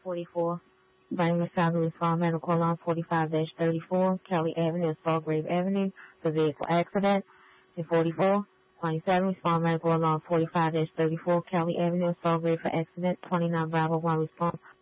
44. Birmingham South Respond Medical Alarm 45-34, Kelly Avenue and Sawgrave Avenue for vehicle accident. 44. 27. Respond Medical Alarm 45-34, Kelly Avenue and Sawgrave for accident. 29 Bravo 1 Response